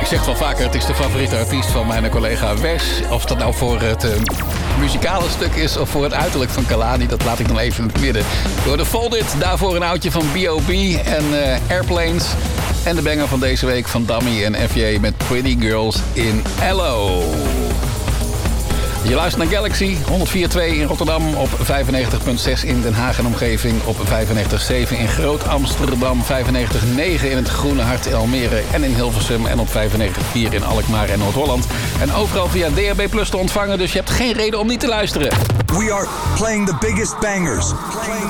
zeg wel vaker, het is de favoriete artiest van mijn collega Wes. Of dat nou voor het muzikale stuk is of voor het uiterlijk van Kehlani, dat laat ik dan even in het midden. Door de Folded, daarvoor een oudje van B.O.B. en Airplanes. En de banger van deze week van Dummy en FJ met Pretty Girls in Hello. Je luistert naar Galaxy, 104.2 in Rotterdam, op 95.6 in Den Haag en omgeving, op 95.7 in Groot Amsterdam, 95.9 in het Groene Hart Almere en in Hilversum en op 95.4 in Alkmaar en Noord-Holland. En overal via DHB Plus te ontvangen, dus je hebt geen reden om niet te luisteren. We are playing the biggest bangers.